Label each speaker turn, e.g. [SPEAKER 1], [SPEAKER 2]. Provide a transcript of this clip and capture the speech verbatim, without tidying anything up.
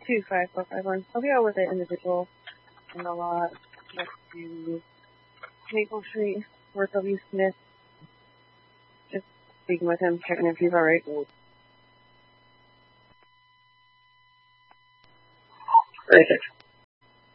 [SPEAKER 1] two five four five one. I'll be out with an individual in the lot next to Maple Street, where W. Smith. Just speaking with him, checking if he's alright.
[SPEAKER 2] Very good.